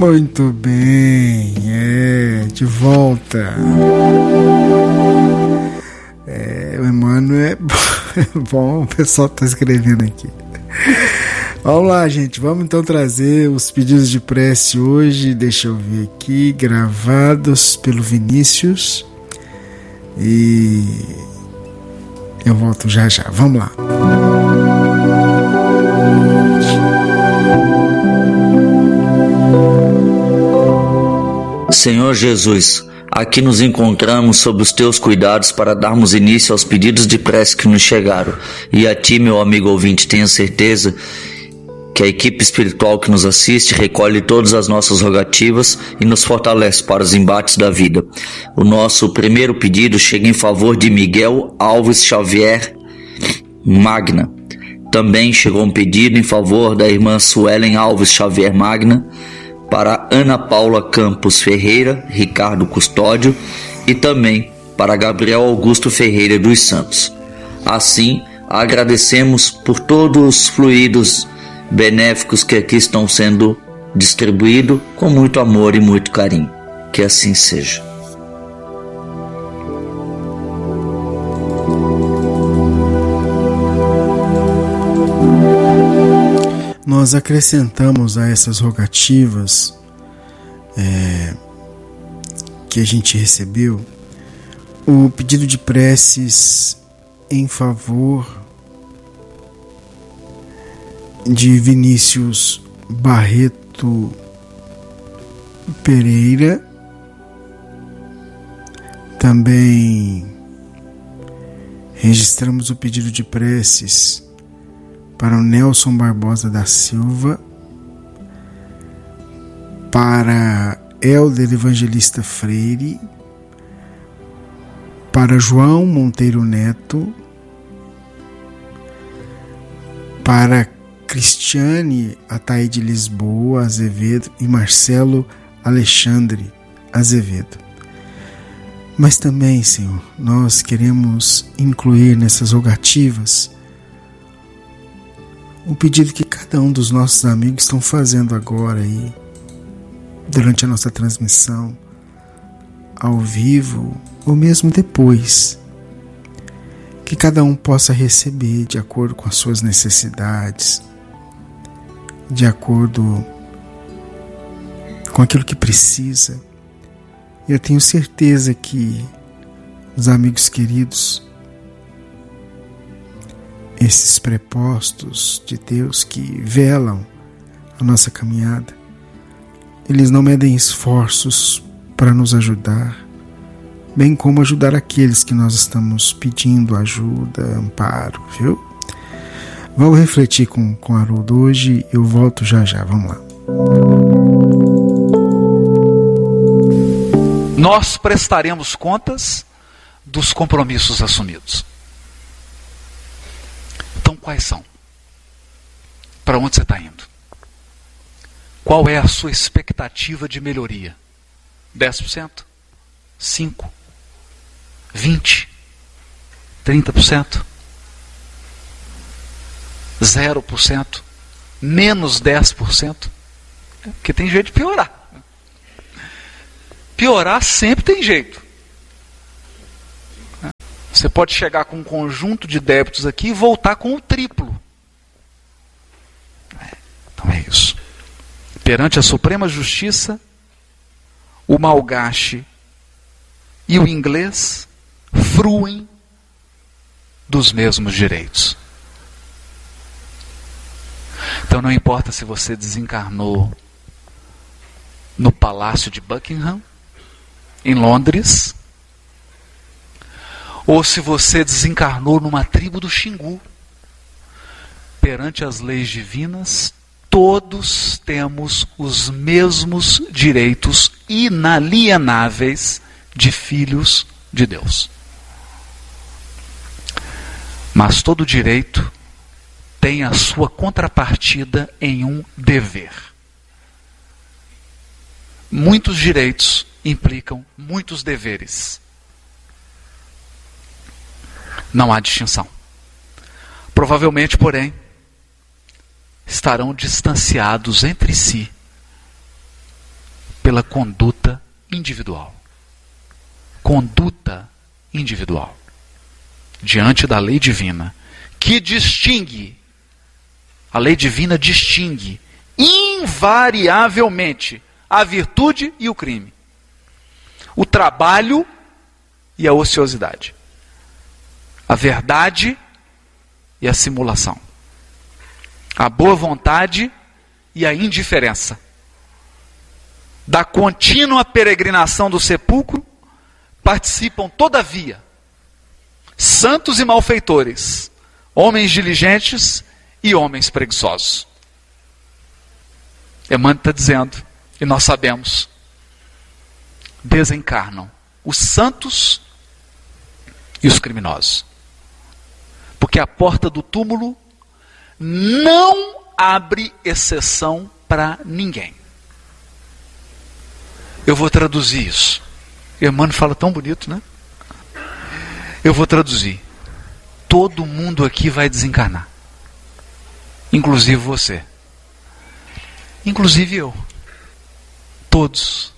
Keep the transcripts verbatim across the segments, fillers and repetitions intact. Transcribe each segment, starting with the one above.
Muito bem, é, de volta. É, o Emmanuel é bom, o pessoal está escrevendo aqui. Vamos lá, gente, vamos então trazer os pedidos de prece hoje, deixa eu ver aqui, gravados pelo Vinícius, e eu volto já já, vamos lá. Senhor Jesus, aqui nos encontramos sob os teus cuidados para darmos início aos pedidos de prece que nos chegaram. E a ti, meu amigo ouvinte, tenha certeza que a equipe espiritual que nos assiste recolhe todas as nossas rogativas e nos fortalece para os embates da vida. O nosso primeiro pedido chega em favor de Miguel Alves Xavier Magna. Também chegou um pedido em favor da irmã Suelen Alves Xavier Magna, para Ana Paula Campos Ferreira, Ricardo Custódio e também para Gabriel Augusto Ferreira dos Santos. Assim, agradecemos por todos os fluidos benéficos que aqui estão sendo distribuídos com muito amor e muito carinho. Que assim seja. Nós acrescentamos a essas rogativas é, que a gente recebeu o pedido de preces em favor de Vinícius Barreto Pereira. Também registramos o pedido de preces para o Nelson Barbosa da Silva, para Helder Evangelista Freire, para João Monteiro Neto, para Cristiane Ataíde Lisboa Azevedo e Marcelo Alexandre Azevedo. Mas também, Senhor, nós queremos incluir nessas rogativas o pedido que cada um dos nossos amigos estão fazendo agora aí, durante a nossa transmissão, ao vivo, ou mesmo depois. Que cada um possa receber de acordo com as suas necessidades, de acordo com aquilo que precisa. Eu tenho certeza que os amigos queridos, esses prepostos de Deus que velam a nossa caminhada, eles não medem esforços para nos ajudar, bem como ajudar aqueles que nós estamos pedindo ajuda, amparo, viu? Vamos refletir com, com Haroldo hoje, eu volto já já, vamos lá. Nós prestaremos contas dos compromissos assumidos. Então, quais são? Para onde você está indo? Qual é a sua expectativa de melhoria? dez por cento? cinco por cento? vinte por cento? trinta por cento? zero por cento? Menos dez por cento? Porque tem jeito de piorar. Piorar sempre tem jeito. Você pode chegar com um conjunto de débitos aqui e voltar com o triplo. Então é isso. Perante a Suprema Justiça, o malgache e o inglês fruem dos mesmos direitos. Então não importa se você desencarnou no Palácio de Buckingham, em Londres, ou se você desencarnou numa tribo do Xingu. Perante as leis divinas, todos temos os mesmos direitos inalienáveis de filhos de Deus. Mas todo direito tem a sua contrapartida em um dever. Muitos direitos implicam muitos deveres. Não há distinção. Provavelmente, porém, estarão distanciados entre si pela conduta individual. Conduta individual. Diante da lei divina, que distingue, a lei divina distingue invariavelmente a virtude e o crime, o trabalho e a ociosidade, a verdade e a simulação, a boa vontade e a indiferença. Da contínua peregrinação do sepulcro participam, todavia, santos e malfeitores, homens diligentes e homens preguiçosos. Emmanuel está dizendo, e nós sabemos, desencarnam os santos e os criminosos. Porque a porta do túmulo não abre exceção para ninguém. Eu vou traduzir isso. Emmanuel fala tão bonito, né? Eu vou traduzir. Todo mundo aqui vai desencarnar. Inclusive você. Inclusive eu. Todos.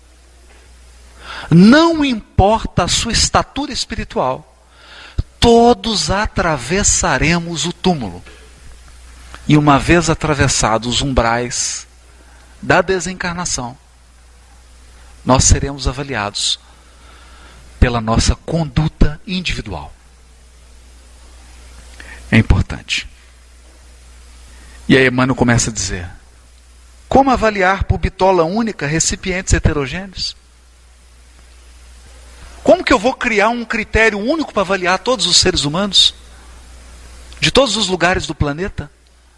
Não importa a sua estatura espiritual. Todos atravessaremos o túmulo. E uma vez atravessados os umbrais da desencarnação, nós seremos avaliados pela nossa conduta individual. É importante. E aí Emmanuel começa a dizer: como avaliar por bitola única recipientes heterogêneos? Como que eu vou criar um critério único para avaliar todos os seres humanos? De todos os lugares do planeta?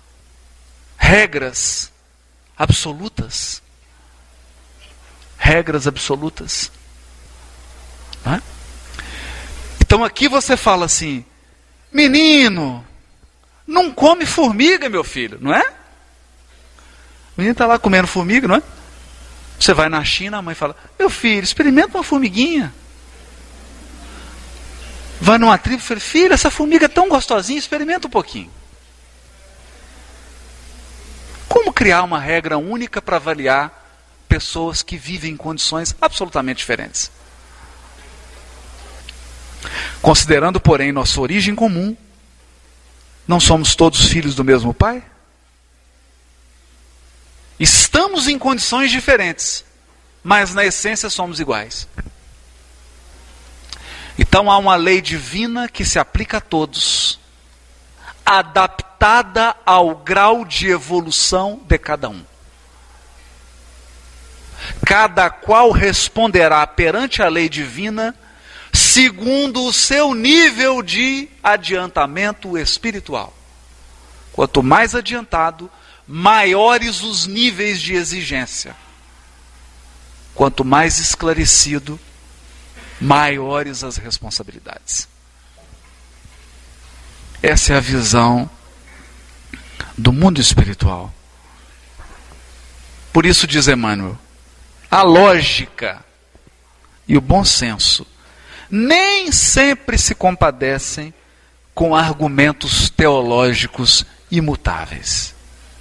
Regras absolutas. Regras absolutas. Não é? Então aqui você fala assim: menino, não come formiga, meu filho, não é? O menino está lá comendo formiga, não é? Você vai na China, a mãe fala: meu filho, experimenta uma formiguinha. Vai numa tribo e fala: filho, essa formiga é tão gostosinha, experimenta um pouquinho. Como criar uma regra única para avaliar pessoas que vivem em condições absolutamente diferentes? Considerando, porém, nossa origem comum, não somos todos filhos do mesmo pai? Estamos em condições diferentes, mas na essência somos iguais. Então há uma lei divina que se aplica a todos, adaptada ao grau de evolução de cada um. Cada qual responderá perante a lei divina segundo o seu nível de adiantamento espiritual. Quanto mais adiantado, maiores os níveis de exigência. Quanto mais esclarecido, maiores as responsabilidades. Essa é a visão do mundo espiritual. Por isso diz Emmanuel, a lógica e o bom senso nem sempre se compadecem com argumentos teológicos imutáveis.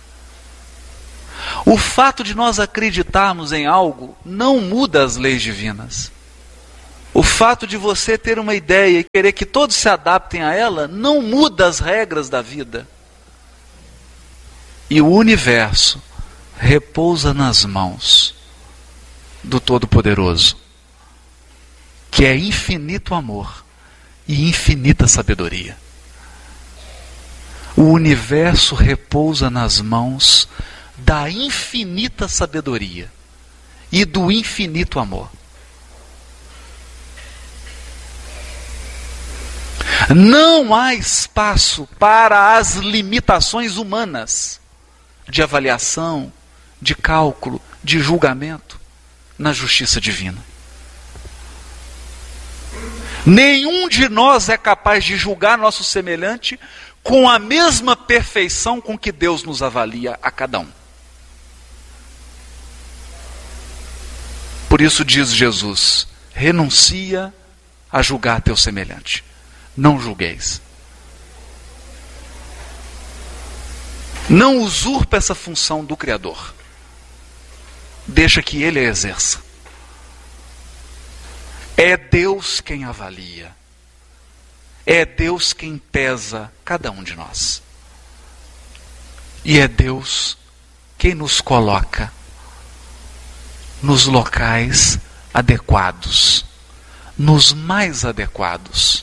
O fato de nós acreditarmos em algo não muda as leis divinas. O fato de você ter uma ideia e querer que todos se adaptem a ela não muda as regras da vida. E o universo repousa nas mãos do Todo-Poderoso, que é infinito amor e infinita sabedoria. O universo repousa nas mãos da infinita sabedoria e do infinito amor. Não há espaço para as limitações humanas de avaliação, de cálculo, de julgamento na justiça divina. Nenhum de nós é capaz de julgar nosso semelhante com a mesma perfeição com que Deus nos avalia a cada um. Por isso diz Jesus: renuncia a julgar teu semelhante. Não julgueis. Não usurpa essa função do Criador. Deixa que Ele a exerça. É Deus quem avalia. É Deus quem pesa cada um de nós. E é Deus quem nos coloca nos locais adequados, nos mais adequados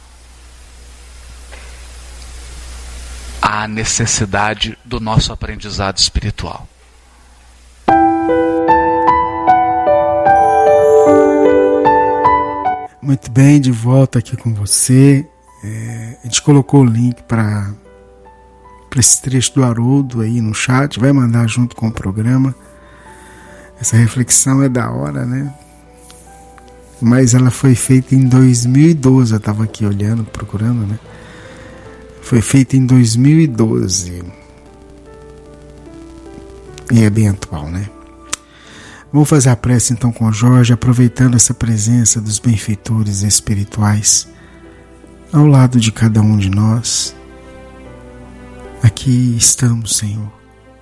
à necessidade do nosso aprendizado espiritual. Muito bem, de volta aqui com você. É, a gente colocou o link para esse trecho do Haroldo aí no chat, vai mandar junto com o programa. Essa reflexão é da hora, né? Mas ela foi feita em dois mil e doze, eu estava aqui olhando, procurando, né? Foi feita em dois mil e doze. E é bem atual, né? Vamos fazer a prece então com o Jorge, aproveitando essa presença dos benfeitores espirituais ao lado de cada um de nós. Aqui estamos, Senhor,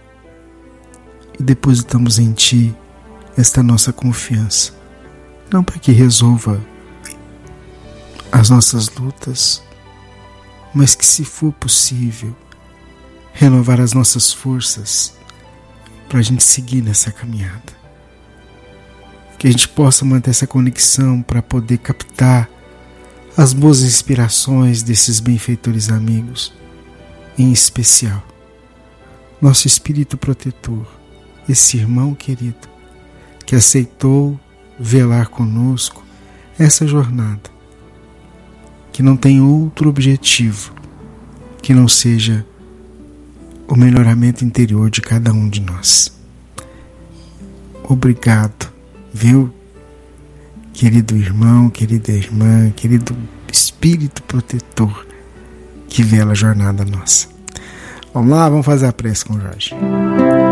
e depositamos em Ti esta nossa confiança, não para que resolva as nossas lutas, mas que, se for possível, renovar as nossas forças para a gente seguir nessa caminhada. Que a gente possa manter essa conexão para poder captar as boas inspirações desses benfeitores amigos, em especial nosso espírito protetor, esse irmão querido que aceitou velar conosco essa jornada, que não tem outro objetivo que não seja o melhoramento interior de cada um de nós. Obrigado, viu, querido irmão, querida irmã, querido espírito protetor que vela a jornada nossa. Vamos lá, vamos fazer a prece com o Jorge.